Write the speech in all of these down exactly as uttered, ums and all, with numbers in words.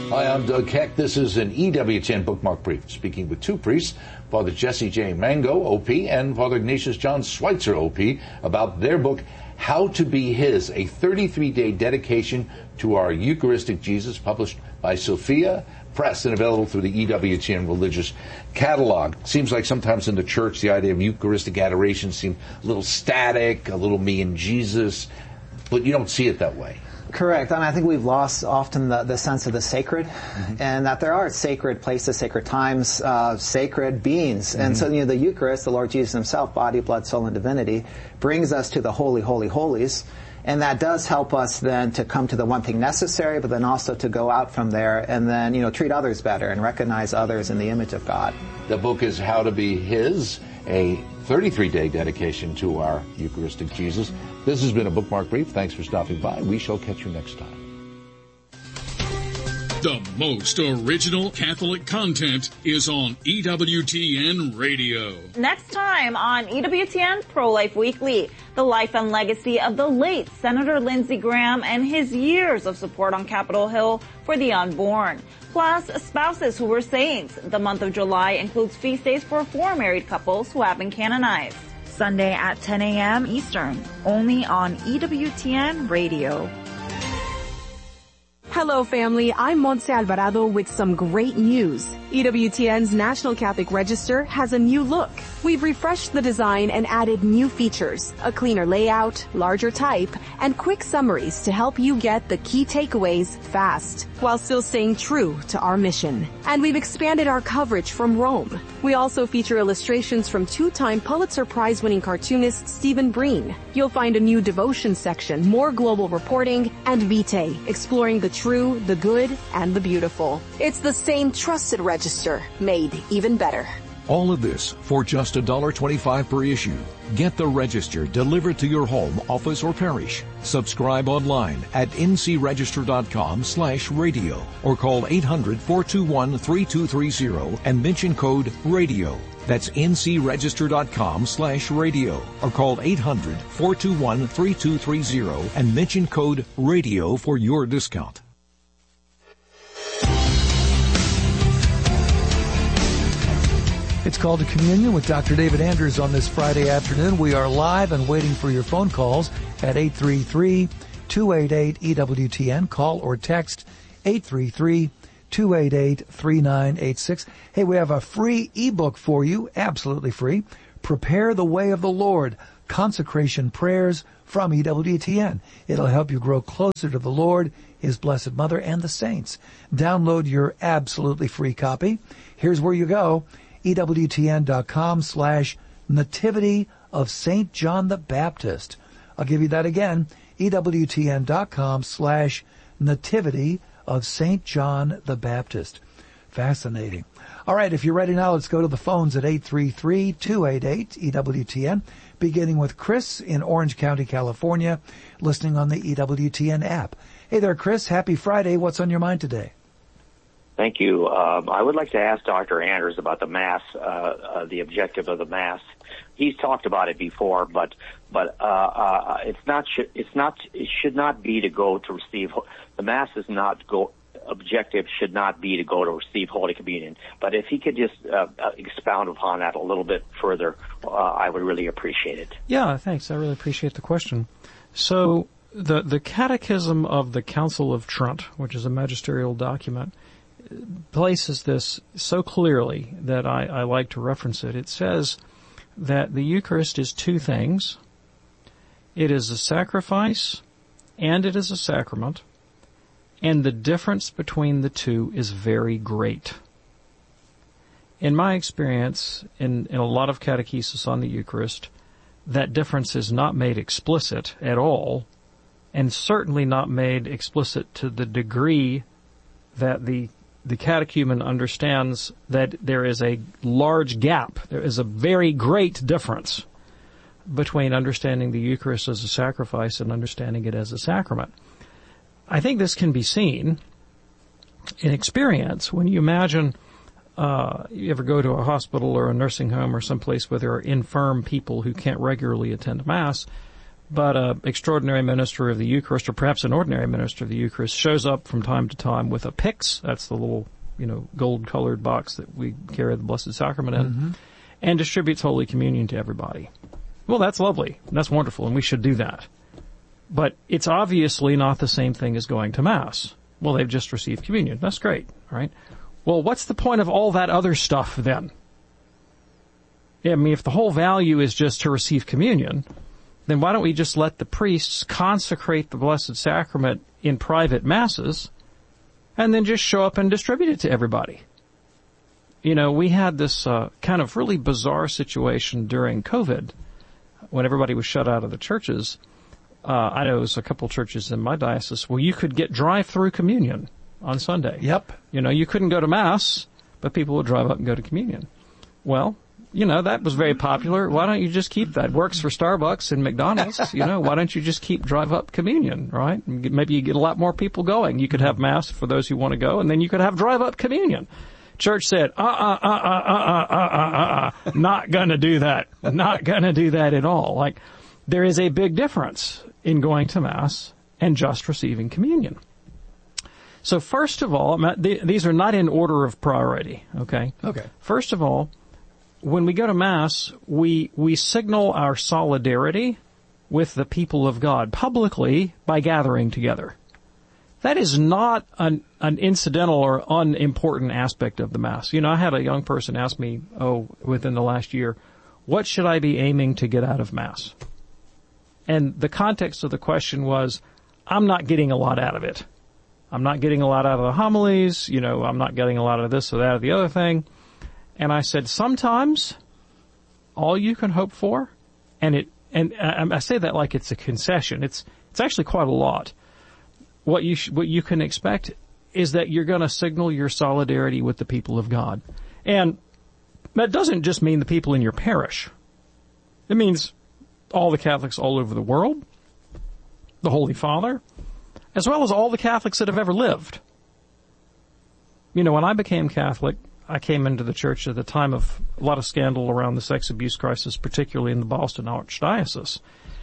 Hi, I'm Doug Keck. This is an E W T N Bookmark Brief, speaking with two priests, Father Jesse J. Mango, O P, and Father Ignatius John Schweitzer, O P, about their book, How to Be His, a thirty-three day dedication to our Eucharistic Jesus, published by Sophia Press and available through the E W T N Religious Catalog. Seems like sometimes in the church the idea of Eucharistic adoration seems a little static, a little me and Jesus, but you don't see it that way. Correct. And I think we've lost often the, the sense of the sacred, mm-hmm. and that there are sacred places, sacred times, uh, sacred beings. Mm-hmm. And so, you know, the Eucharist, the Lord Jesus himself, body, blood, soul, and divinity, brings us to the holy, holy, holies. And that does help us then to come to the one thing necessary, but then also to go out from there and then, you know, treat others better and recognize others in the image of God. The book is How to Be His, a thirty-three day dedication to our Eucharistic Jesus. This has been a Bookmark Brief. Thanks for stopping by. We shall catch you next time. The most original Catholic content is on E W T N Radio. Next time on E W T N Pro-Life Weekly, the life and legacy of the late Senator Lindsey Graham and his years of support on Capitol Hill for the unborn. Plus, spouses who were saints. The month of July includes feast days for four married couples who have been canonized. Sunday at ten a.m. Eastern, only on E W T N Radio. Hello, family. I'm Montse Alvarado with some great news. E W T N's National Catholic Register has a new look. We've refreshed the design and added new features, a cleaner layout, larger type, and quick summaries to help you get the key takeaways fast, while still staying true to our mission. And we've expanded our coverage from Rome. We also feature illustrations from two-time Pulitzer Prize-winning cartoonist Stephen Breen. You'll find a new devotion section, more global reporting, and Vitae, exploring the true, the good, and the beautiful. It's the same trusted register, made even better. All of this for just one dollar twenty-five per issue. Get the Register delivered to your home, office, or parish. Subscribe online at ncregister.com slash radio or call eight hundred, four two one, three two three zero and mention code RADIO. That's ncregister.com slash radio or call eight hundred, four two one, three two three zero and mention code RADIO for your discount. It's called to Communion with Doctor David Anders on this Friday afternoon. We are live and waiting for your phone calls at eight three three, two eight eight, E W T N. Call or text eight three three, two eight eight, three nine eight six. Hey, we have a free ebook for you, absolutely free. Prepare the Way of the Lord, Consecration Prayers from E W T N. It'll help you grow closer to the Lord, His Blessed Mother, and the saints. Download your absolutely free copy. Here's where you go. EWTN.com slash Nativity of Saint John the Baptist. I'll give you that again. EWTN.com slash Nativity of Saint John the Baptist. Fascinating. All right, if you're ready now, let's go to the phones at eight three three, two eight eight, E W T N, beginning with Chris in Orange County, California, listening on the E W T N app. Hey there, Chris. Happy Friday. What's on your mind today? Thank you. Um, I would like to ask Doctor Anders about the Mass, uh, uh, the objective of the Mass. He's talked about it before, but but uh, uh, it's not. It's not. It should not be to go to receive. The Mass is not go. Objective should not be to go to receive Holy Communion. But if he could just uh, expound upon that a little bit further, uh, I would really appreciate it. Yeah, thanks. I really appreciate the question. So the the Catechism of the Council of Trent, which is a magisterial document, places this so clearly that I, I like to reference it. It says that the Eucharist is two things. It is a sacrifice and it is a sacrament, and the difference between the two is very great. In my experience, in, in a lot of catechesis on the Eucharist, that difference is not made explicit at all, and certainly not made explicit to the degree that the the catechumen understands that there is a large gap. There is a very great difference between understanding the Eucharist as a sacrifice and understanding it as a sacrament. I think this can be seen in experience when you imagine uh, you ever go to a hospital or a nursing home or someplace where there are infirm people who can't regularly attend Mass. but an extraordinary minister of the Eucharist, or perhaps an ordinary minister of the Eucharist, shows up from time to time with a pyx, that's the little, you know, gold-colored box that we carry the Blessed Sacrament in, mm-hmm. and distributes Holy Communion to everybody. Well, that's lovely. That's wonderful, and we should do that. But it's obviously not the same thing as going to Mass. Well, they've just received communion. That's great, right? Well, what's the point of all that other stuff then? I mean, if the whole value is just to receive communion, then why don't we just let the priests consecrate the Blessed Sacrament in private Masses and then just show up and distribute it to everybody? You know, we had this uh, kind of really bizarre situation during COVID when everybody was shut out of the churches. Uh, I know there was a couple churches in my diocese where you could get drive-through communion on Sunday. Yep. You know, you couldn't go to Mass, but people would drive up and go to communion. Well, you know, that was very popular. Why don't you just keep that? It works for Starbucks and McDonald's. You know, why don't you just keep drive-up communion, right? Maybe you get a lot more people going. You could have Mass for those who want to go, and then you could have drive-up communion. Church said, uh-uh, uh-uh, uh-uh, uh-uh, uh-uh, not gonna do that. Not gonna do that at all. Like, there is a big difference in going to Mass and just receiving communion. So first of all, these are not in order of priority, okay? Okay. First of all, when we go to Mass, we, we signal our solidarity with the people of God publicly by gathering together. That is not an, an incidental or unimportant aspect of the Mass. You know, I had a young person ask me, oh, within the last year, what should I be aiming to get out of Mass? And the context of the question was, I'm not getting a lot out of it. I'm not getting a lot out of the homilies, you know, I'm not getting a lot of this or that or the other thing. And I said, sometimes all you can hope for, and it, and I say that like it's a concession. It's, it's actually quite a lot. What you, sh- what you can expect is that you're going to signal your solidarity with the people of God. And that doesn't just mean the people in your parish. It means all the Catholics all over the world, the Holy Father, as well as all the Catholics that have ever lived. You know, when I became Catholic, I came into the church at the time of a lot of scandal around the sex abuse crisis, particularly in the Boston Archdiocese.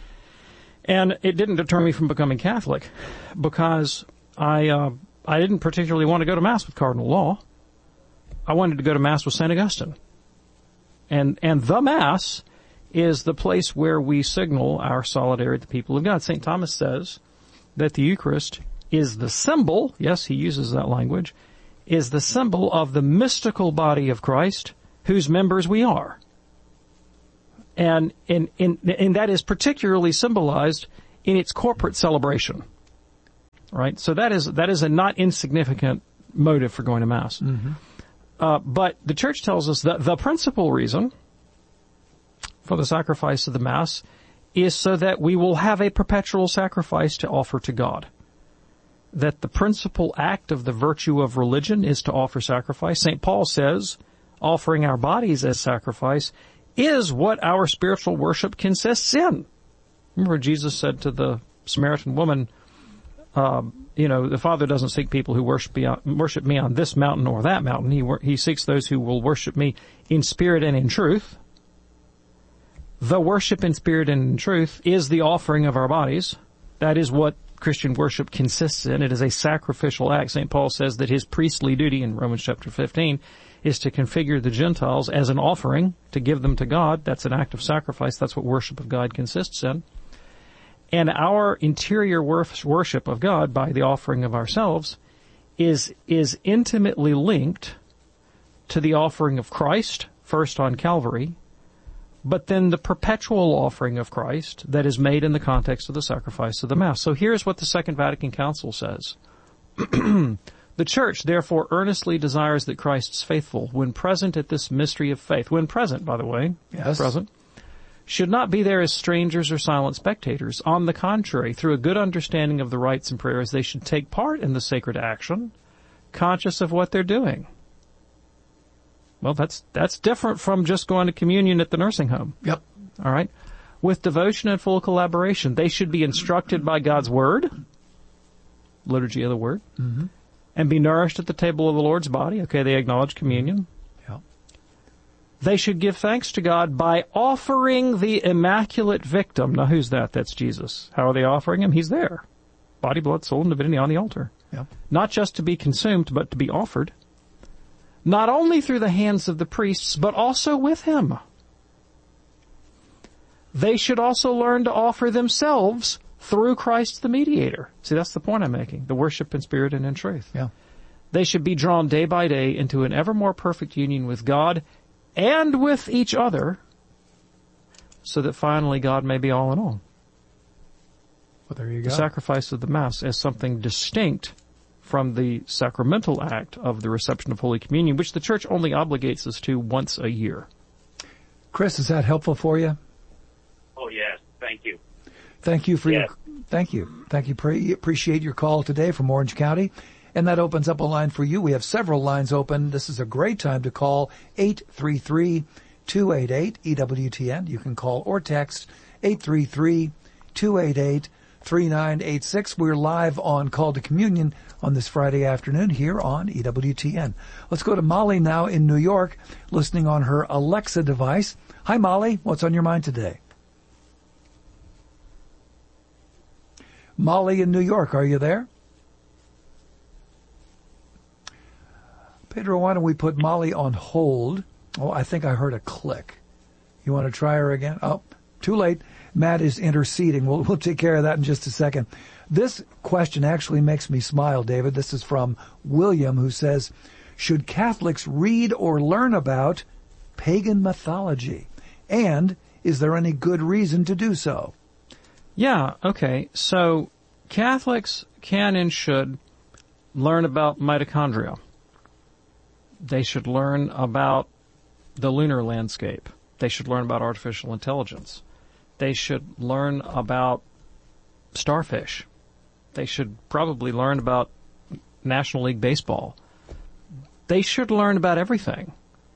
And it didn't deter me from becoming Catholic because I uh, I didn't particularly want to go to Mass with Cardinal Law. I wanted to go to Mass with Saint Augustine. And and the Mass is the place where we signal our solidarity with the people of God. Saint Thomas says that the Eucharist is the symbol, yes, he uses that language, is the symbol of the mystical body of Christ, whose members we are. And, in, in, and that is particularly symbolized in its corporate celebration. Right? So that is, that is a not insignificant motive for going to Mass. Mm-hmm. Uh, but the Church tells us that the principal reason for the sacrifice of the Mass is so that we will have a perpetual sacrifice to offer to God. That the principal act of the virtue of religion is to offer sacrifice. Saint Paul says, offering our bodies as sacrifice is what our spiritual worship consists in. Remember Jesus said to the Samaritan woman, um, you know, the Father doesn't seek people who worship me on, worship me on this mountain or that mountain. He, he seeks those who will worship me in spirit and in truth. The worship in spirit and in truth is the offering of our bodies. That is what Christian worship consists in. It is a sacrificial act. Saint Paul says that his priestly duty in Romans chapter fifteen is to configure the Gentiles as an offering, to give them to God. That's an act of sacrifice. That's what worship of God consists in. And our interior worship of God by the offering of ourselves is, is intimately linked to the offering of Christ, first on Calvary, but then the perpetual offering of Christ that is made in the context of the sacrifice of the Mass. So here's what the Second Vatican Council says. The Church, therefore, earnestly desires that Christ's faithful, when present at this mystery of faith, when present, by the way, yes. present, should not be there as strangers or silent spectators. On the contrary, through a good understanding of the rites and prayers, they should take part in the sacred action, conscious of what they're doing. Well, that's that's different from just going to communion at the nursing home. Yep. All right? With devotion and full collaboration, they should be instructed by God's Word, liturgy of the Word, mm-hmm. and be nourished at the table of the Lord's body. Okay, they acknowledge communion. Yep. They should give thanks to God by offering the immaculate victim. Now, who's that? That's Jesus. How are they offering him? He's there. Body, blood, soul, and divinity on the altar. Yep. Not just to be consumed, but to be offered. Not only through the hands of the priests, but also with him. They should also learn to offer themselves through Christ the mediator. See, that's the point I'm making. The worship in spirit and in truth. Yeah. They should be drawn day by day into an ever more perfect union with God and with each other, so that finally God may be all in all. Well, there you go. The sacrifice of the Mass as something distinct from the sacramental act of the reception of Holy Communion, which the Church only obligates us to once a year. Chris, is that helpful for you? Oh, yes. Thank you. Thank you for yes. your, thank you. Thank you. Pre- appreciate your call today from Orange County. And that opens up a line for you. We have several lines open. This is a great time to call eight three three, two eight eight, E W T N. You can call or text eight three three, two eight eight, three nine eight six. We're live on Call to Communion on this Friday afternoon here on E W T N. Let's go to Molly now in New York, listening on her Alexa device. Hi, Molly. What's on your mind today? Molly in New York, are you there? Pedro, why don't we put Molly on hold? Oh, I think I heard a click. You want to try her again? Oh, too late. Matt is interceding. We'll, we'll take care of that in just a second. This question actually makes me smile, David. This is from William, who says, should Catholics read or learn about pagan mythology? And is there any good reason to do so? Yeah, okay. So Catholics can and should learn about mitochondria. They should learn about the lunar landscape. They should learn about artificial intelligence. They should learn about starfish. They should probably learn about National League Baseball. They should learn about everything.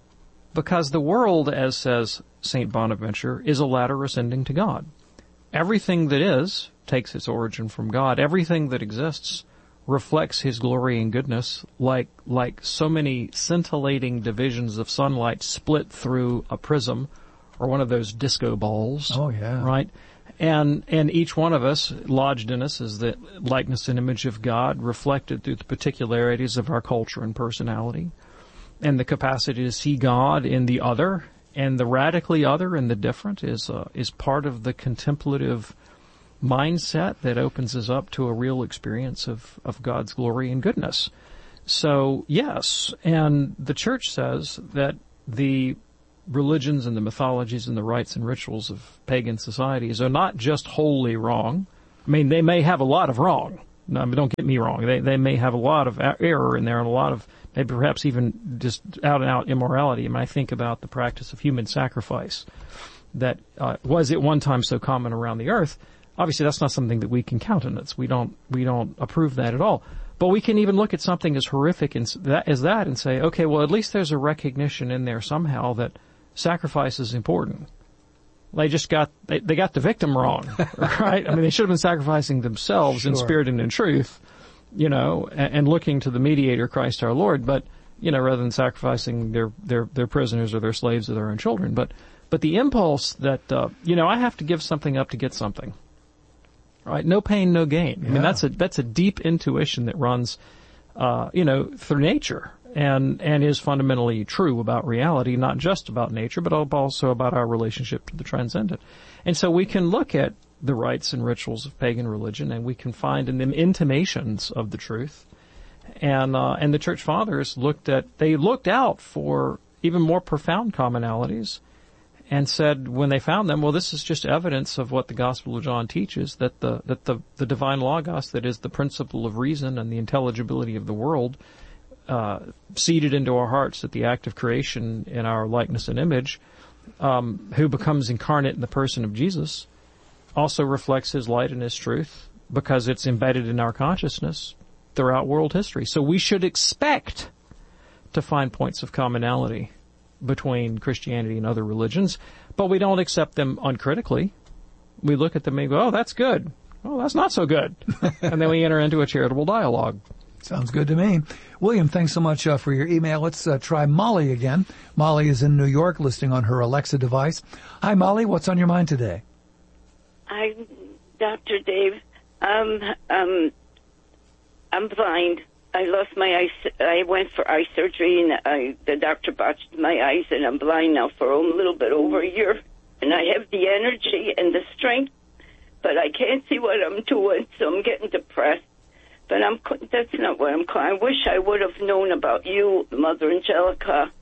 Because the world, as says Saint Bonaventure, is a ladder ascending to God. Everything that is takes its origin from God. Everything that exists reflects his glory and goodness, like like so many scintillating divisions of sunlight split through a prism or one of those disco balls. Oh, yeah. Right? And and each one of us, lodged in us, is the likeness and image of God, reflected through the particularities of our culture and personality, and the capacity to see God in the other, and the radically other and the different is uh, is part of the contemplative mindset that opens us up to a real experience of, of God's glory and goodness. So, yes, and the Church says that the religions and the mythologies and the rites and rituals of pagan societies are not just wholly wrong. I mean, they may have a lot of wrong. No, don't get me wrong. They they may have a lot of error in there and a lot of maybe perhaps even just out-and-out immorality. I mean, I think about the practice of human sacrifice that uh, was at one time so common around the earth. Obviously, that's not something that we can countenance. We don't we don't approve that at all. But we can even look at something as horrific as that, as that and say, okay, well, at least there's a recognition in there somehow that sacrifice is important. They just got they, they got the victim wrong, right? I mean, they should have been sacrificing themselves sure. in spirit and in truth, you know, and, and looking to the mediator, Christ our Lord. But you know, rather than sacrificing their their their prisoners or their slaves or their own children. But but the impulse that uh, you know, I have to give something up to get something. Right, no pain, no gain. Yeah. I mean, that's a that's a deep intuition that runs, uh, you know, through nature, and and is fundamentally true about reality, not just about nature, but also about our relationship to the transcendent. And so we can look at the rites and rituals of pagan religion, and we can find in them intimations of the truth. And uh, and the Church Fathers looked at they looked out for even more profound commonalities. And said when they found them, well, this is just evidence of what the Gospel of John teaches, that the that the, the divine logos, that is the principle of reason and the intelligibility of the world, uh, seeded into our hearts at the act of creation in our likeness and image, um, who becomes incarnate in the person of Jesus, also reflects his light and his truth because it's embedded in our consciousness throughout world history. So we should expect to find points of commonality between Christianity and other religions, but we don't accept them uncritically. We look at them and go, oh, that's good. Oh, that's not so good. And then we enter into a charitable dialogue. Sounds good to me. William, thanks so much uh, for your email. Let's uh, try Molly again. Molly is in New York, listening on her Alexa device. Hi, Molly. What's on your mind today? Hi, Doctor Dave. Um, um, I'm blind. I lost my eyes. I went for eye surgery, and I, the doctor botched my eyes, and I'm blind now for a little bit over a year. And I have the energy and the strength, but I can't see what I'm doing, so I'm getting depressed. But I'm that's not what I'm calling. I wish I would have known about you, Mother Angelica,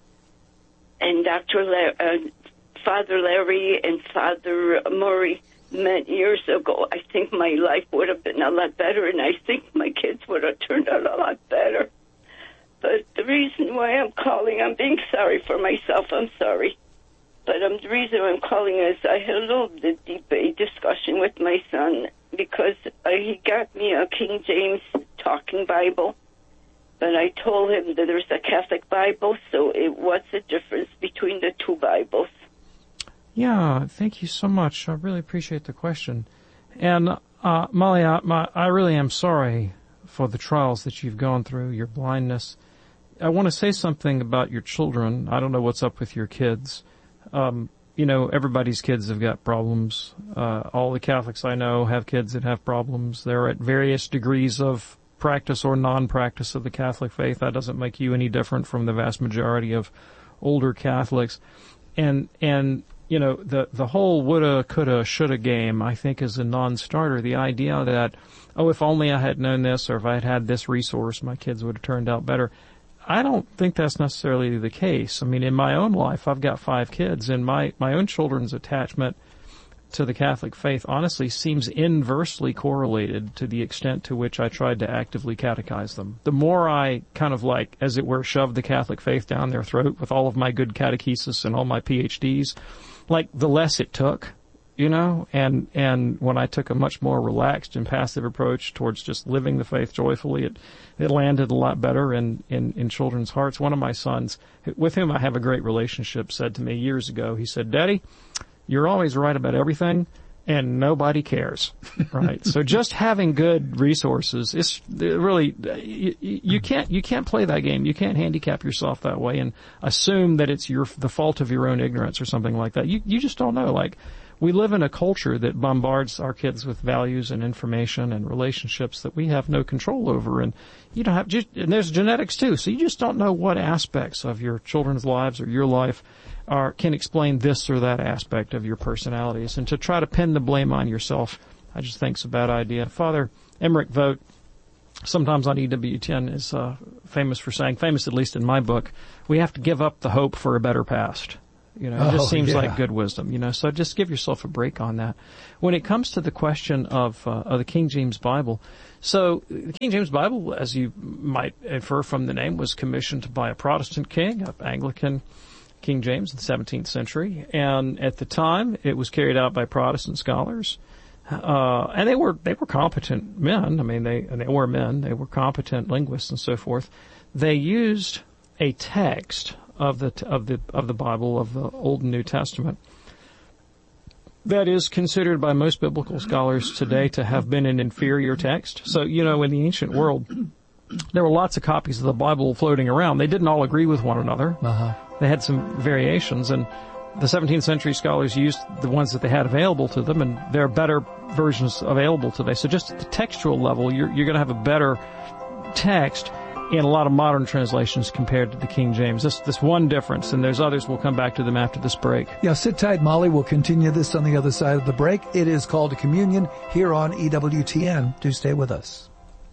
and Doctor La- uh, Father Larry and Father Murray meant years ago. I think my life would have been a lot better, and I think my kids would have turned out a lot better. But the reason why I'm calling, I'm being sorry for myself. I'm sorry. But um, the reason I'm calling is I had a little debate discussion with my son, because uh, he got me a King James Talking Bible, but I told him that there's a Catholic Bible, so it, what's the difference between the two Bibles? Yeah, thank you so much. I really appreciate the question. And, uh, Molly, I, my, I really am sorry for the trials that you've gone through, your blindness. I want to say something about your children. I don't know what's up with your kids. Um, You know, everybody's kids have got problems. Uh, all the Catholics I know have kids that have problems. They're at various degrees of practice or non-practice of the Catholic faith. That doesn't make you any different from the vast majority of older Catholics. And, and, you know, the, the whole woulda, coulda, shoulda game, I think, is a non-starter. The idea that, oh, if only I had known this, or if I had had this resource, my kids would have turned out better. I don't think that's necessarily the case. I mean, in my own life, I've got five kids, and my, my own children's attachment to the Catholic faith honestly seems inversely correlated to the extent to which I tried to actively catechize them. The more I kind of like, as it were, shoved the Catholic faith down their throat with all of my good catechesis and all my P H Ds, like the less it took, you know, and, and when I took a much more relaxed and passive approach towards just living the faith joyfully, it, it landed a lot better in, in, in children's hearts. One of my sons, with whom I have a great relationship, said to me years ago, he said, Daddy, you're always right about everything, and nobody cares, right? So just having good resources is really, you, you can't, you can't play that game. You can't handicap yourself that way and assume that it's your, the fault of your own ignorance or something like that. You, you just don't know. Like, we live in a culture that bombards our kids with values and information and relationships that we have no control over. And you don't have, just, and there's genetics too. So you just don't know what aspects of your children's lives or your life are, can explain this or that aspect of your personalities. And to try to pin the blame on yourself, I just think is a bad idea. Father Emmerich Vogt, sometimes on E W T N, is uh, famous for saying, famous at least in my book, we have to give up the hope for a better past. You know, it just oh, seems yeah. like good wisdom, you know, so just give yourself a break on that. When it comes to the question of, uh, of the King James Bible, so the King James Bible, as you might infer from the name, was commissioned by a Protestant king, an Anglican King James in the seventeenth century, and at the time it was carried out by Protestant scholars, uh, and they were, they were competent men. I mean, they, and they were men, they were competent linguists and so forth. They used a text of the of the of the Bible, of the Old and New Testament, that is considered by most biblical scholars today to have been an inferior text. So, you know, in the ancient world, there were lots of copies of the Bible floating around. They didn't all agree with one another. Uh-huh. They had some variations, and the seventeenth century scholars used the ones that they had available to them, and there are better versions available today. So just at the textual level, you're you're going to have a better text in a lot of modern translations compared to the King James. This this one difference, and there's others. We'll come back to them after this break. Yeah, sit tight, Molly. We'll continue this on the other side of the break. It is Called to Communion here on E W T N. Do stay with us.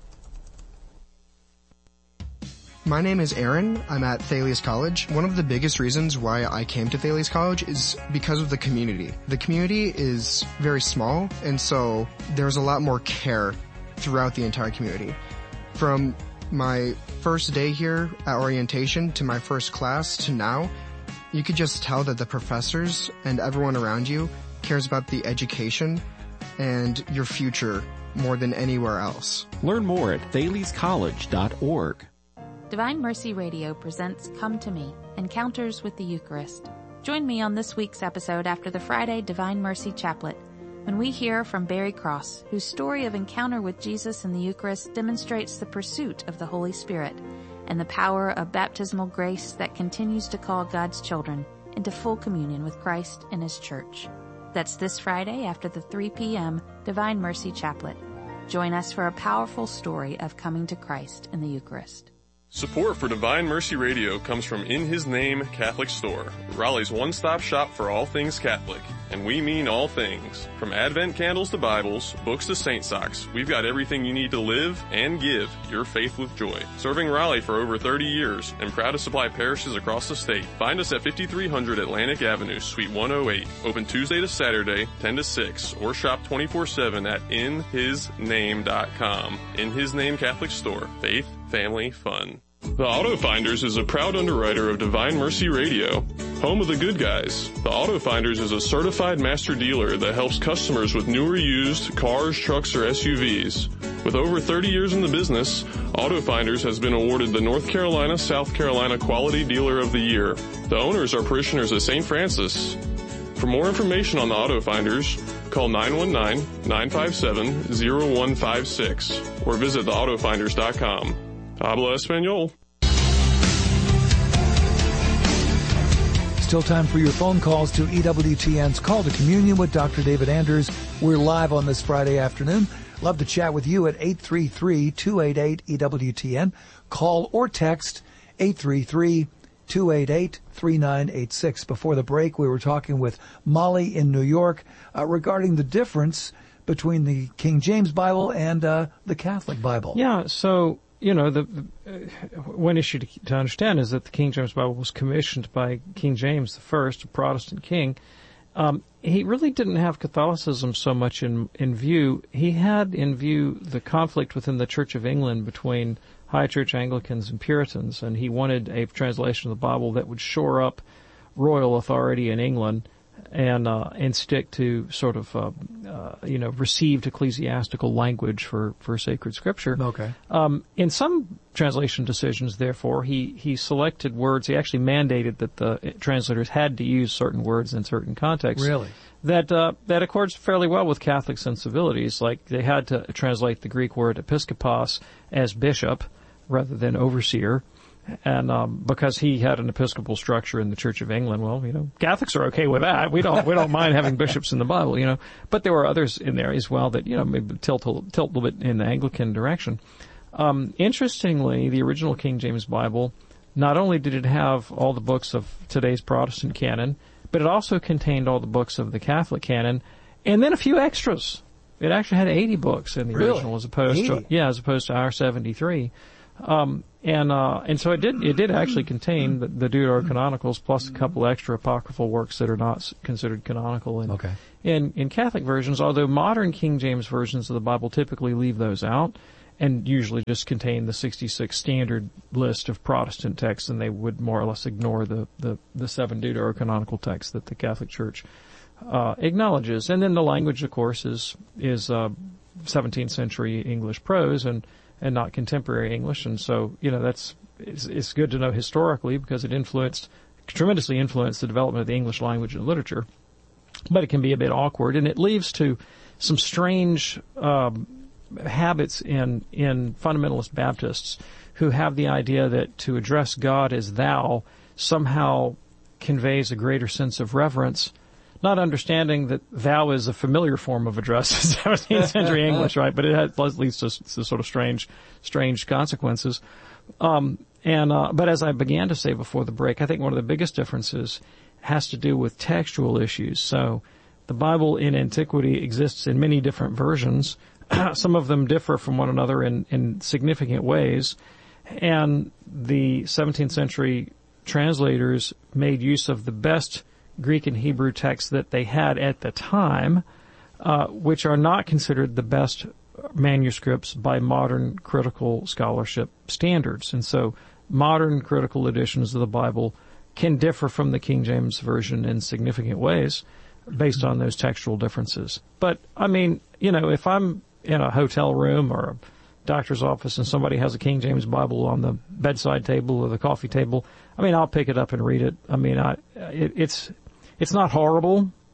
My name is Aaron. I'm at Thales College. One of the biggest reasons why I came to Thales College is because of the community. The community is very small, and so there's a lot more care throughout the entire community. From my first day here at orientation to my first class to now, you could just tell that the professors and everyone around you cares about the education and your future more than anywhere else. Learn more at thales college dot org. Divine Mercy Radio presents Come to Me, Encounters with the Eucharist. Join me on this week's episode after the Friday Divine Mercy Chaplet. when we hear from Barry Cross, whose story of encounter with Jesus in the Eucharist demonstrates the pursuit of the Holy Spirit and the power of baptismal grace that continues to call God's children into full communion with Christ and His Church. That's this Friday after the three p.m. Divine Mercy Chaplet. Join us for a powerful story of coming to Christ in the Eucharist. Support for Divine Mercy Radio comes from In His Name Catholic Store, Raleigh's one-stop shop for all things Catholic. And we mean all things. From Advent candles to Bibles, books to Saint socks, we've got everything you need to live and give your faith with joy. Serving Raleigh for over thirty years and proud to supply parishes across the state. Find us at fifty-three hundred Atlantic Avenue, Suite one oh eight. Open Tuesday to Saturday, ten to six, or shop twenty-four seven at in his name dot com. In His Name Catholic Store. Faith, family, fun. The Auto Finders is a proud underwriter of Divine Mercy Radio, home of the good guys. The Auto Finders is a certified master dealer that helps customers with new or used cars, trucks, or S U Vs. With over thirty years in the business, Auto Finders has been awarded the North Carolina, South Carolina Quality Dealer of the Year. The owners are parishioners of Saint Francis. For more information on the Auto Finders, call nine one nine, nine five seven, zero one five six or visit the auto finders dot com. Habla Espanol. Still time for your phone calls to E W T N's Call to Communion with Doctor David Anders. We're live on this Friday afternoon. Love to chat with you at eight three three, two eight eight, E W T N. Call or text eight three three, two eight eight, three nine eight six. Before the break, we were talking with Molly in New York uh, regarding the difference between the King James Bible and uh, the Catholic Bible. Yeah, so... You know, the, the uh, one issue to, to understand is that the King James Bible was commissioned by King James the First, a Protestant king. Um, he really didn't have Catholicism so much in in view. He had in view the conflict within the Church of England between High Church Anglicans and Puritans, and he wanted a translation of the Bible that would shore up royal authority in England and uh, and stick to sort of uh, uh, you know received ecclesiastical language for, for sacred scripture. Okay. Um, in some translation decisions, therefore, he he selected words. He actually mandated that the translators had to use certain words in certain contexts. Really? That uh, that accords fairly well with Catholic sensibilities. Like they had to translate the Greek word episkopos as bishop rather than overseer. And um, because he had an episcopal structure in the Church of England, well, you know, Catholics are okay with that. We don't we don't mind having bishops in the Bible, you know. But there were others in there as well that, you know, maybe tilt a, tilt a little bit in the Anglican direction. Um, interestingly, the original King James Bible, not only did it have all the books of today's Protestant canon, but it also contained all the books of the Catholic canon, and then a few extras. It actually had eighty books in the really? original, as opposed eighty? to yeah, as opposed to our seventy-three. Um, and, uh, and so it did, it did actually contain the, the Deuterocanonicals plus a couple extra apocryphal works that are not considered canonical in, okay. in, in Catholic versions, although modern King James versions of the Bible typically leave those out and usually just contain the sixty-six standard list of Protestant texts, and they would more or less ignore the, the, the seven Deuterocanonical texts that the Catholic Church, uh, acknowledges. And then the language, of course, is, is, uh, seventeenth century English prose and, and not contemporary English. And so, you know, that's, it's, it's good to know historically because it influenced, tremendously influenced the development of the English language and literature. But it can be a bit awkward, and it leads to some strange, um, habits in, in fundamentalist Baptists who have the idea that to address God as thou somehow conveys a greater sense of reverence, not understanding that thou is a familiar form of address in seventeenth century English, right? But it has, leads to, to sort of strange, strange consequences. Um, and, uh, but as I began to say before the break, I think one of the biggest differences has to do with textual issues. So the Bible in antiquity exists in many different versions. Some of them differ from one another in, in significant ways. And the seventeenth century translators made use of the best Greek and Hebrew texts that they had at the time, uh, which are not considered the best manuscripts by modern critical scholarship standards. And so modern critical editions of the Bible can differ from the King James Version in significant ways based on those textual differences. But, I mean, you know, if I'm in a hotel room or a doctor's office and somebody has a King James Bible on the bedside table or the coffee table, I mean, I'll pick it up and read it. I mean, I, it, it's, it's not horrible,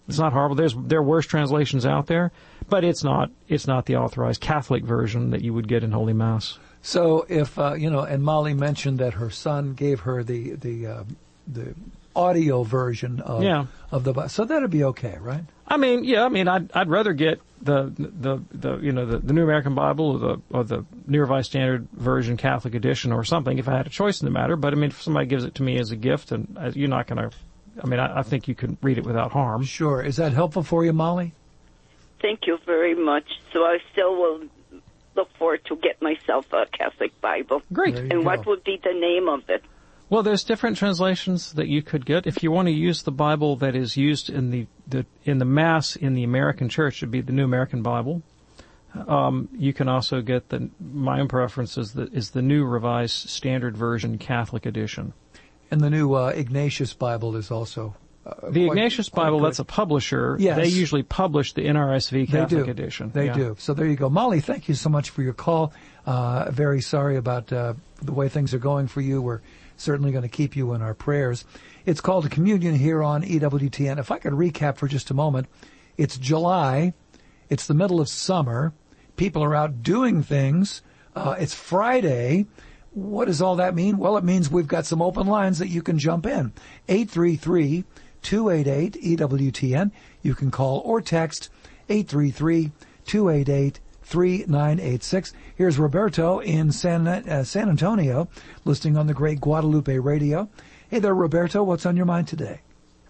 It's not horrible. There's there are worse translations out there, but it's not it's not the authorized Catholic version that you would get in Holy Mass. So if uh, you know, and Molly mentioned that her son gave her the the uh, the audio version of yeah. of the, so that'd be okay, right? I mean, yeah. I mean, I'd I'd rather get the the, the you know the, the New American Bible or the or the New Revised Standard Version Catholic edition or something if I had a choice in the matter. But I mean, if somebody gives it to me as a gift, and uh, you're not going to. I mean, I, I think you can read it without harm. Sure. Is that helpful for you, Molly? Thank you very much. So I still will look forward to get myself a Catholic Bible. Great. And go. what would be the name of it? Well, there's different translations that you could get. If you want to use the Bible that is used in the, the in the Mass in the American Church, it'd be the New American Bible. Um, you can also get the my own preference is the is the New Revised Standard Version Catholic edition. And the new uh, Ignatius Bible is also uh, the quite, Ignatius quite Bible. good. That's a publisher. Yes. They usually publish the N R S V Catholic they do. edition. They yeah. do. So there you go, Molly. Thank you so much for your call. Uh, very sorry about uh, the way things are going for you. We're certainly going to keep you in our prayers. It's called a communion here on E W T N. If I could recap for just a moment, it's July. It's the middle of summer. People are out doing things. Uh, it's Friday. What does all that mean? Well, it means we've got some open lines that you can jump in. eight three three, two eight eight, E W T N. You can call or text eight three three, two eight eight, three nine eight six. Here's Roberto in San, uh, San Antonio, listening on the great Guadalupe radio. Hey there, Roberto. What's on your mind today?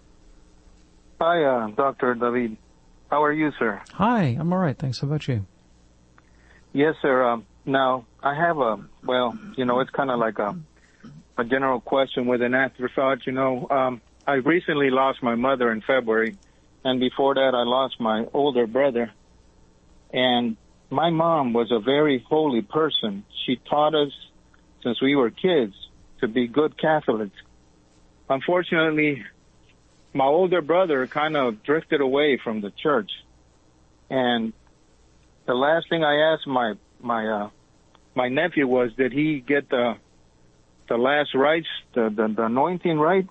Hi, uh, Doctor David. How are you, sir? Hi, I'm all right. Thanks. How about you? Yes, sir. Um, now, I have a, well, you know, it's kind of like a, a general question with an afterthought. You know, um, I recently lost my mother in February, and before that I lost my older brother. And my mom was a very holy person. She taught us since we were kids to be good Catholics. Unfortunately, my older brother kind of drifted away from the church. And the last thing I asked my my uh, my nephew was, did he get the the last rites, the, the, the anointing rite?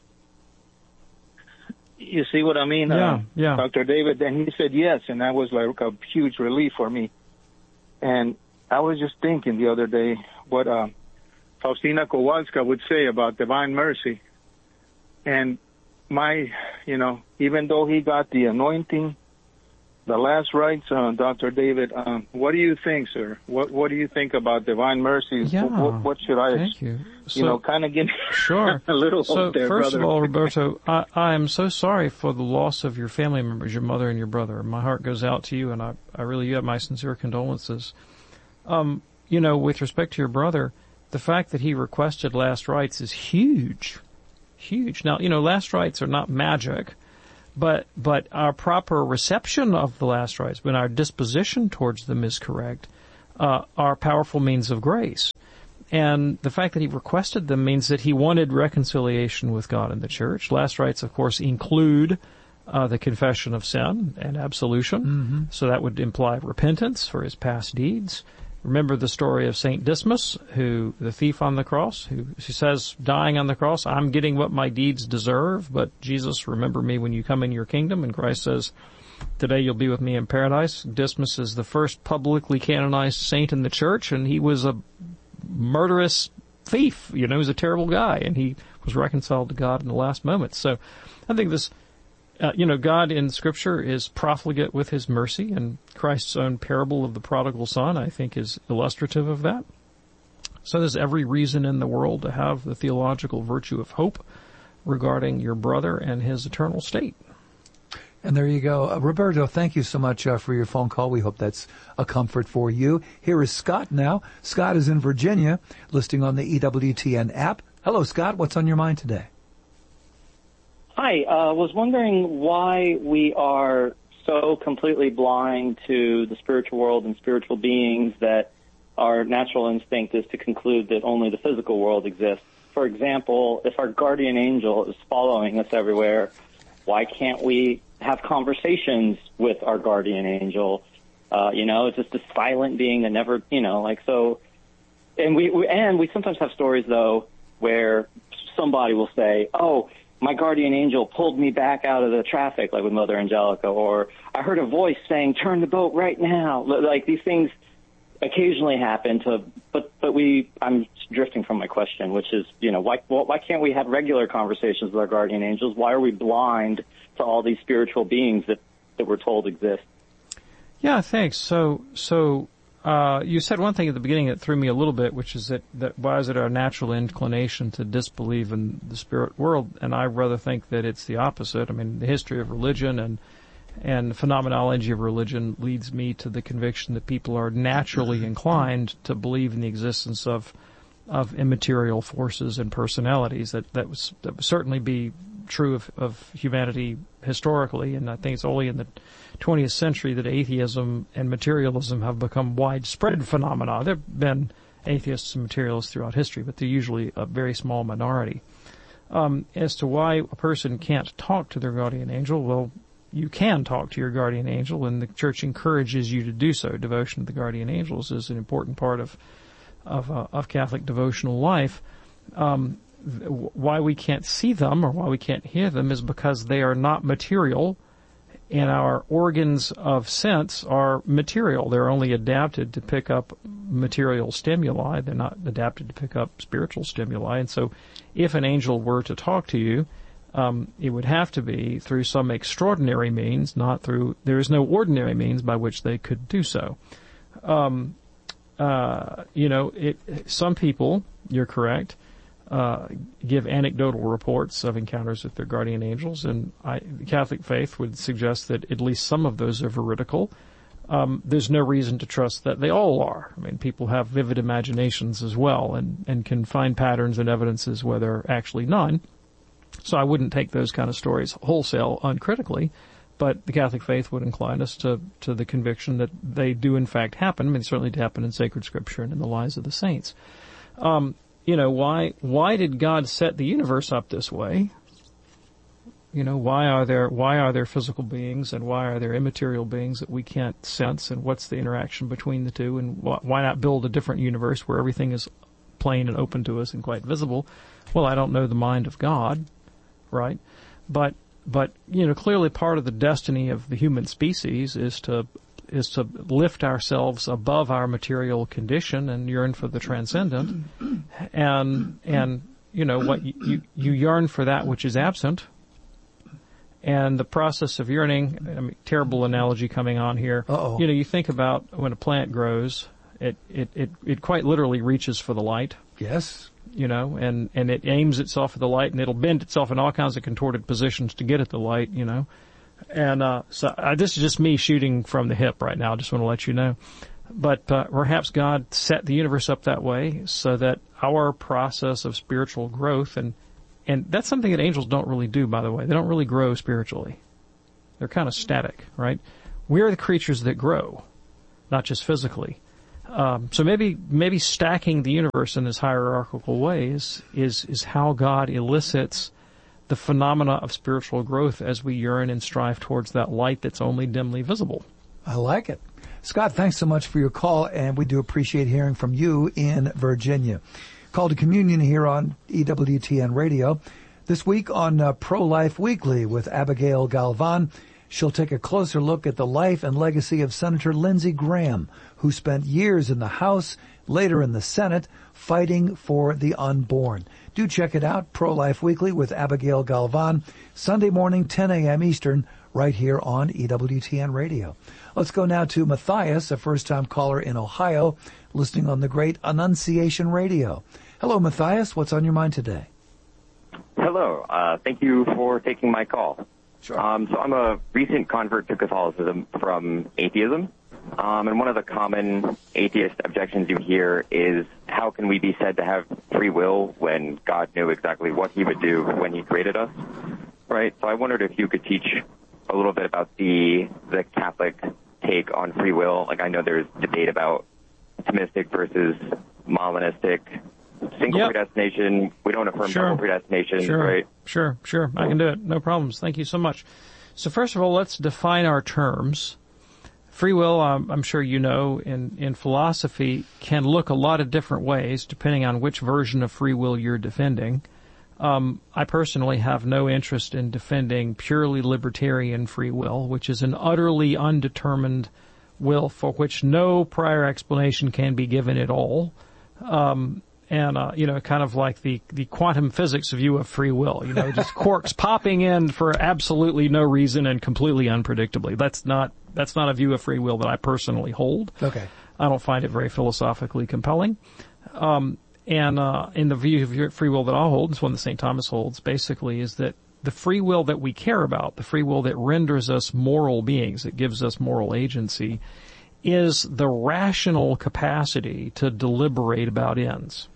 You see what I mean, yeah, uh, yeah. Doctor David? And he said yes, and that was like a huge relief for me. And I was just thinking the other day what uh, Faustina Kowalska would say about divine mercy. And my, you know, even though he got the anointing, the last rites, uh, Doctor David, um, what do you think, sir? What What do you think about divine mercy? Yeah. What, what should I, Thank you. So, you know, kind of give sure. a little so hope there, first brother. of all, Roberto, I, I am so sorry for the loss of your family members, your mother and your brother. My heart goes out to you, and I, I really, you have my sincere condolences. Um, you know, with respect to your brother, the fact that he requested last rites is huge. Huge. Now, you know, last rites are not magic, but but our proper reception of the last rites, when our disposition towards them is correct, uh, are powerful means of grace. And the fact that he requested them means that he wanted reconciliation with God and the church. Last rites, of course, include uh, the confession of sin and absolution. Mm-hmm. So that would imply repentance for his past deeds. Remember the story of Saint Dismas, who, the thief on the cross, who she says, dying on the cross, I'm getting what my deeds deserve, but Jesus, remember me when you come in your kingdom. And Christ says, today you'll be with me in paradise. Dismas is the first publicly canonized saint in the church, and he was a murderous thief. You know, he was a terrible guy, and he was reconciled to God in the last moment. So I think this, uh, you know, God in Scripture is profligate with his mercy, and Christ's own parable of the prodigal son, I think, is illustrative of that. So there's every reason in the world to have the theological virtue of hope regarding your brother and his eternal state. And there you go. Uh, Roberto, thank you so much uh, for your phone call. We hope that's a comfort for you. Here is Scott now. Scott is in Virginia, listing on the E W T N app. Hello, Scott. What's on your mind today? Hi. I uh, was wondering why we are so completely blind to the spiritual world and spiritual beings that our natural instinct is to conclude that only the physical world exists. For example, if our guardian angel is following us everywhere, why can't we have conversations with our guardian angel? Uh, you know, it's just a silent being that never, you know, like so. And we, we and we sometimes have stories though where somebody will say, "Oh, my guardian angel pulled me back out of the traffic, like with Mother Angelica, or I heard a voice saying, turn the boat right now. Like these things occasionally happen to, but, but we, I'm drifting from my question, which is, you know, why, why can't we have regular conversations with our guardian angels? Why are we blind to all these spiritual beings that, that we're told exist? Yeah, thanks. So, so, uh, you said one thing at the beginning that threw me a little bit, which is that, that why is it our natural inclination to disbelieve in the spirit world? And I rather think that it's the opposite. I mean, the history of religion and, and the phenomenology of religion leads me to the conviction that people are naturally inclined to believe in the existence of, of immaterial forces and personalities. That, that was, that would certainly be true of, of humanity historically, and I think it's only in the twentieth century that atheism and materialism have become widespread phenomena. There have been atheists and materialists throughout history, but they're usually a very small minority. Um, as to why a person can't talk to their guardian angel, well, you can talk to your guardian angel, and the Church encourages you to do so. Devotion to the guardian angels is an important part of of, uh, of Catholic devotional life. Um, why we can't see them or why we can't hear them is because they are not material, and our organs of sense are material. They're only adapted to pick up material stimuli. They're not adapted to pick up spiritual stimuli. And so if an angel were to talk to you, um, it would have to be through some extraordinary means, not through, there is no ordinary means by which they could do so. Um, uh, you know, it, some people, you're correct, Uh, give anecdotal reports of encounters with their guardian angels, and I, the Catholic faith would suggest that at least some of those are veridical. Um, there's no reason to trust that they all are. I mean, people have vivid imaginations as well, and, and can find patterns and evidences where there are actually none. So I wouldn't take those kind of stories wholesale uncritically, but the Catholic faith would incline us to, to the conviction that they do in fact happen. I mean, certainly to happen in sacred scripture and in the lives of the saints. Um, You know, why, why did God set the universe up this way? You know, why are there, why are there physical beings and why are there immaterial beings that we can't sense, and what's the interaction between the two, and wh- why not build a different universe where everything is plain and open to us and quite visible? Well, I don't know the mind of God, right? But, but, you know, clearly part of the destiny of the human species is to is to lift ourselves above our material condition and yearn for the transcendent. And, and, you know, what you, you, you yearn for that which is absent. And the process of yearning, I mean, terrible analogy coming on here. Uh-oh. You know, you think about when a plant grows, it, it, it, it quite literally reaches for the light. Yes. You know, and, and it aims itself at the light, and it'll bend itself in all kinds of contorted positions to get at the light, you know. And uh, so uh, this is just me shooting from the hip right now. I just want to let you know. But uh, perhaps God set the universe up that way so that our process of spiritual growth, and and that's something that angels don't really do, by the way. They don't really grow spiritually. They're kind of static, right? We're the creatures that grow, not just physically. Um, so maybe maybe stacking the universe in this hierarchical way is, is, is how God elicits the phenomena of spiritual growth as we yearn and strive towards that light that's only dimly visible. I like it. Scott, thanks so much for your call, and we do appreciate hearing from you in Virginia. Call to Communion here on E W T N Radio. This week on uh, Pro-Life Weekly with Abigail Galvan, she'll take a closer look at the life and legacy of Senator Lindsey Graham, who spent years in the House, later in the Senate, fighting for the unborn. Do check it out, Pro-Life Weekly with Abigail Galvan, Sunday morning, ten a.m. Eastern, right here on E W T N Radio. Let's go now to Matthias, a first-time caller in Ohio, listening on the great Annunciation Radio. Hello, Matthias. What's on your mind today? Hello. Uh, thank you for taking my call. Sure. Um, so I'm a recent convert to Catholicism from atheism. Um, and one of the common atheist objections you hear is, how can we be said to have free will when God knew exactly what he would do when he created us? Right? So I wondered if you could teach a little bit about the the Catholic take on free will. Like, I know there's debate about Thomistic versus Molinistic, single Yep. predestination. We don't affirm Sure. double predestination, Sure. right? Sure, sure. I can do it. No problems. Thank you so much. So first of all, let's define our terms. Free will, um, I'm sure you know, in, in philosophy, can look a lot of different ways depending on which version of free will you're defending. Um, I personally have no interest in defending purely libertarian free will, which is an utterly undetermined will for which no prior explanation can be given at all. Um, and, uh, you know, kind of like the, the quantum physics view of free will, you know, just quarks popping in for absolutely no reason and completely unpredictably. That's not, that's not a view of free will that I personally hold. Okay. I don't find it very philosophically compelling. Um, And uh, in the view of free will that I hold, it's one that Saint Thomas holds, basically, is that the free will that we care about, the free will that renders us moral beings, that gives us moral agency, is the rational capacity to deliberate about ends.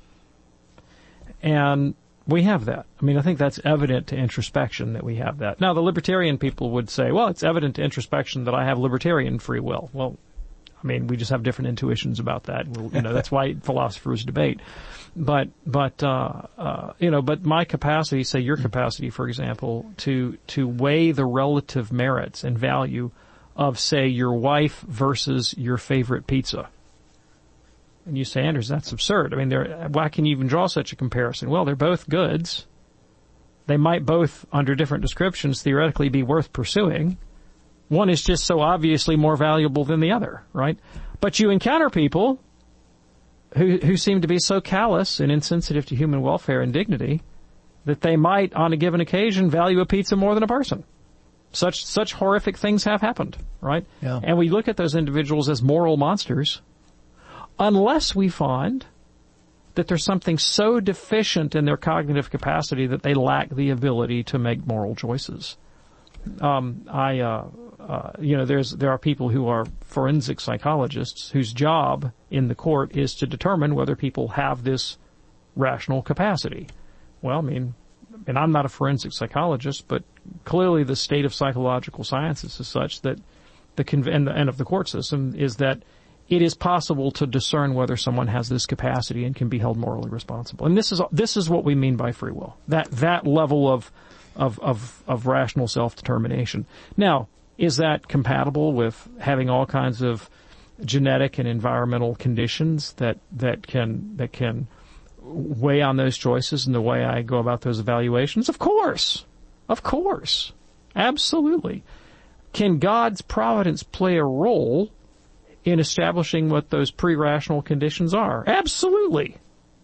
And we have that. I mean, I think that's evident to introspection that we have that. Now, the libertarian people would say, well, it's evident to introspection that I have libertarian free will. Well, I mean, we just have different intuitions about that. We'll, you know, that's why philosophers debate. But, but, uh, uh, you know, but my capacity, say your capacity, for example, to, to weigh the relative merits and value of, say, your wife versus your favorite pizza. And you say, Anders, that's absurd. I mean, they're, why can you even draw such a comparison? Well, they're both goods. They might both, under different descriptions, theoretically be worth pursuing. One is just so obviously more valuable than the other, right? But you encounter people who who seem to be so callous and insensitive to human welfare and dignity that they might, on a given occasion, value a pizza more than a person. Such such horrific things have happened, right? Yeah. And we look at those individuals as moral monsters unless we find that there's something so deficient in their cognitive capacity that they lack the ability to make moral choices. Um, I, uh, uh, you know, there's, there are people who are forensic psychologists whose job in the court is to determine whether people have this rational capacity. Well, I mean, and I'm not a forensic psychologist, but clearly the state of psychological sciences is such that the, conv- and, the and of the court system is that it is possible to discern whether someone has this capacity and can be held morally responsible. And this is, this is what we mean by free will. That, that level of, Of, of, of rational self-determination. Now, is that compatible with having all kinds of genetic and environmental conditions that, that can, that can weigh on those choices and the way I go about those evaluations? Of course. Of course. Absolutely. Can God's providence play a role in establishing what those pre-rational conditions are? Absolutely.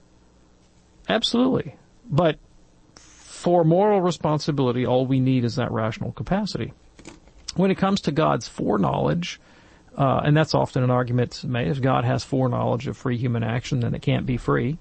Absolutely. But for moral responsibility, all we need is that rational capacity. When it comes to God's foreknowledge, uh, and that's often an argument made, if God has foreknowledge of free human action, then it can't be free.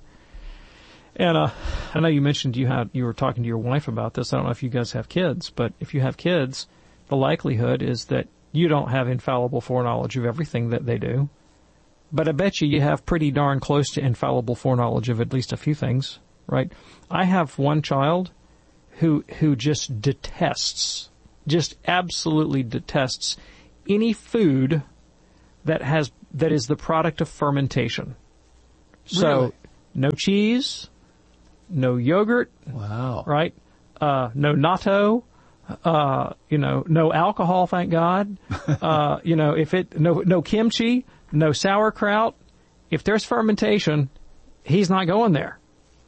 And uh, I know you mentioned you had you were talking to your wife about this. I don't know if you guys have kids, but if you have kids, the likelihood is that you don't have infallible foreknowledge of everything that they do. But I bet you you have pretty darn close to infallible foreknowledge of at least a few things, right? I have one child who who just detests, just absolutely detests any food that has that is the product of fermentation. So, really? No cheese, no yogurt, wow, right? Uh, no natto, uh, you know, no alcohol, thank God. uh, you know, if it no no kimchi, no sauerkraut. If there's fermentation, he's not going there.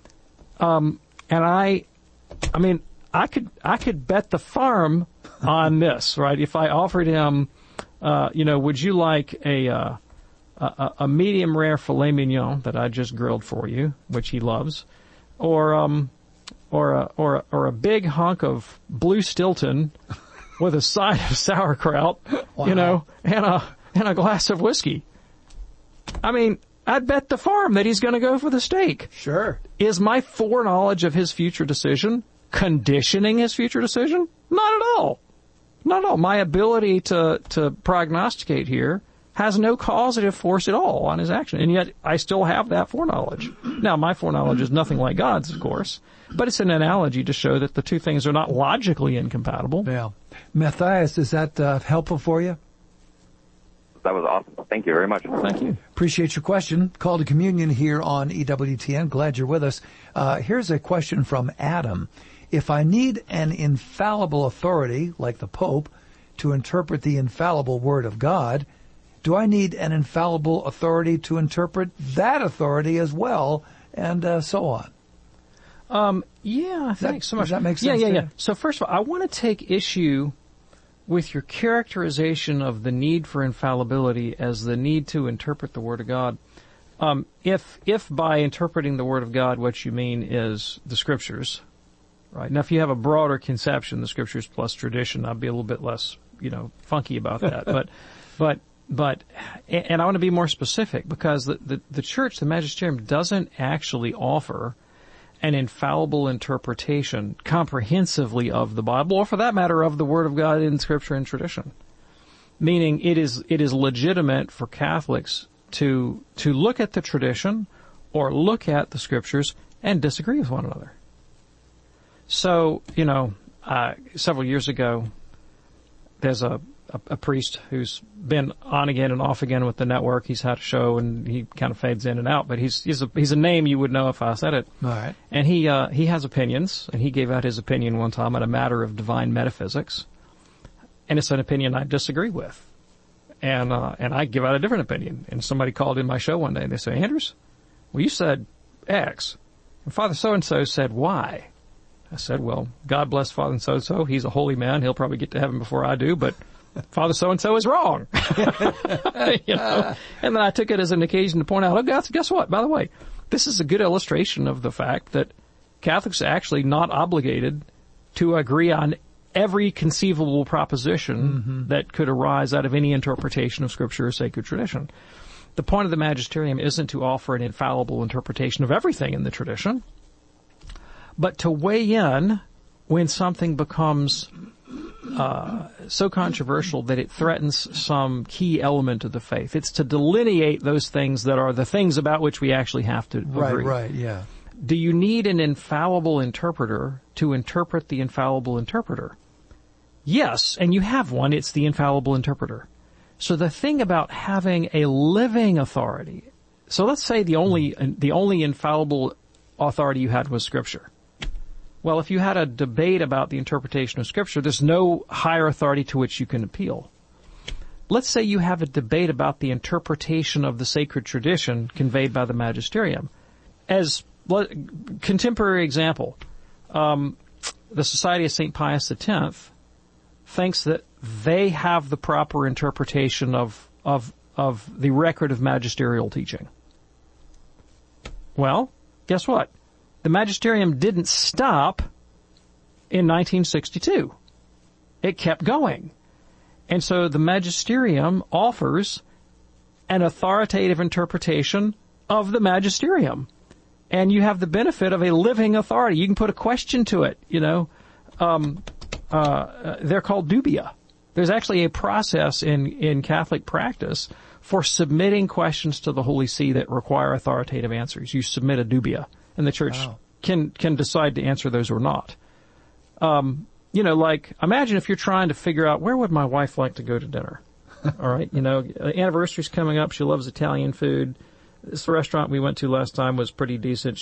Um, and I. I mean, I could I could bet the farm on this, right? If I offered him, uh, you know, would you like a, uh, a a medium rare filet mignon that I just grilled for you, which he loves, or um, or a or a, or a big hunk of blue Stilton with a side of sauerkraut, wow. you know, and a and a glass of whiskey. I mean, I'd bet the farm that he's going to go for the steak. Sure. Is my foreknowledge of his future decision conditioning his future decision? Not at all. Not at all. My ability to, to prognosticate here has no causative force at all on his action. And yet I still have that foreknowledge. Now, my foreknowledge is nothing like God's, of course, but it's an analogy to show that the two things are not logically incompatible. Yeah. Matthias, is that uh, helpful for you? That was awesome. Thank you very much. Thank you. Appreciate your question. Call to Communion here on E W T N. Glad you're with us. Uh, here's a question from Adam. If I need an infallible authority, like the Pope, to interpret the infallible Word of God, do I need an infallible authority to interpret that authority as well, and uh, so on? Um, yeah, thanks that, so much. Does that make sense? Yeah, yeah, to yeah. you? So first of all, I want to take issue with your characterization of the need for infallibility as the need to interpret the Word of God. Um, if if by interpreting the Word of God what you mean is the Scriptures, right? Now, if you have a broader conception, the Scriptures plus tradition, I'd be a little bit less, you know, funky about that. but, but, but, and I want to be more specific because the, the, the church, the magisterium, doesn't actually offer an infallible interpretation comprehensively of the Bible, or for that matter, of the Word of God in Scripture and tradition. Meaning it is, it is legitimate for Catholics to, to look at the tradition or look at the Scriptures and disagree with one another. So, you know, uh, several years ago, there's a, a, a priest who's been on again and off again with the network. He's had a show and he kind of fades in and out, but he's, he's a, he's a name you would know if I said it. All right. And he, uh, he has opinions, and he gave out his opinion one time on a matter of divine metaphysics. And it's an opinion I disagree with. And, uh, and I give out a different opinion. And somebody called in my show one day and they say, Andrews, well, you said X. And Father so-and-so said Y. I said, well, God bless Father so-and-so. He's a holy man. He'll probably get to heaven before I do, but Father so-and-so is wrong. You know? And then I took it as an occasion to point out, oh, guys, guess what? By the way, this is a good illustration of the fact that Catholics are actually not obligated to agree on every conceivable proposition mm-hmm. that could arise out of any interpretation of Scripture or sacred tradition. The point of the magisterium isn't to offer an infallible interpretation of everything in the tradition, but to weigh in when something becomes uh, so controversial that it threatens some key element of the faith. It's to delineate those things that are the things about which we actually have to right, agree. Right, right, yeah. Do you need an infallible interpreter to interpret the infallible interpreter? Yes, and you have one. It's the infallible interpreter. So the thing about having a living authority, so let's say the only the only infallible authority you had was Scripture. Well, if you had a debate about the interpretation of Scripture, there's no higher authority to which you can appeal. Let's say you have a debate about the interpretation of the sacred tradition conveyed by the magisterium. As contemporary example, um, the Society of Saint Pius X thinks that they have the proper interpretation of of of the record of magisterial teaching. Well, guess what? The magisterium didn't stop in nineteen sixty-two. It kept going. And so the magisterium offers an authoritative interpretation of the magisterium. And you have the benefit of a living authority. You can put a question to it, you know. Um, uh, they're called dubia. There's actually a process in, in Catholic practice for submitting questions to the Holy See that require authoritative answers. You submit a dubia, and the Church wow. can can decide to answer those or not. Um, you know, like, imagine if you're trying to figure out, where would my wife like to go to dinner? All right, you know, anniversary's coming up. She loves Italian food. This restaurant we went to last time was pretty decent.